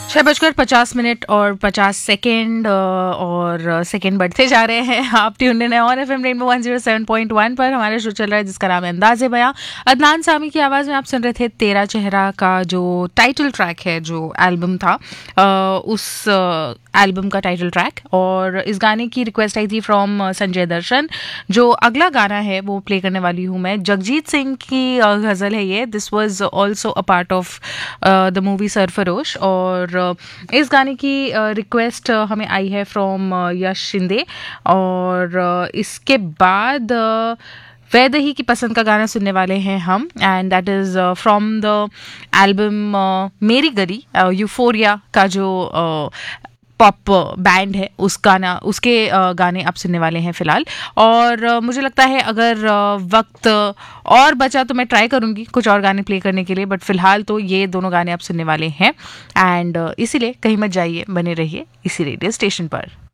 6:50 और 50 सेकेंड और सेकेंड बढ़ते जा रहे हैं। आप ट्यून इन है ऑन एफएम रेनबो 107.1 पर। हमारा शो चल रहा है जिसका नाम है अंदाज़े बयां। अदनान सामी की आवाज़ में आप सुन रहे थे तेरा चेहरा का जो टाइटल ट्रैक है, जो एल्बम था, उस एल्बम का टाइटल ट्रैक। और इस गाने की रिक्वेस्ट आई थी फ्रॉम संजय दर्शन। जो अगला गाना है वो प्ले करने वाली हूँ मैं, जगजीत सिंह की गज़ल है ये। This was also a part of the movie Sarfarosh. और इस गाने की रिक्वेस्ट हमें आई है फ्रॉम यश शिंदे। और इसके बाद वैदेही की पसंद का गाना सुनने वाले हैं हम, and that is from the album मेरी गली। यूफोरिया का जो पॉप बैंड है उसके गाने आप सुनने वाले हैं फ़िलहाल। और मुझे लगता है अगर वक्त और बचा तो मैं ट्राई करूँगी कुछ और गाने प्ले करने के लिए, बट फ़िलहाल तो ये दोनों गाने आप सुनने वाले हैं। एंड इसीलिए कहीं मत जाइए, बने रहिए इसी रेडियो स्टेशन पर।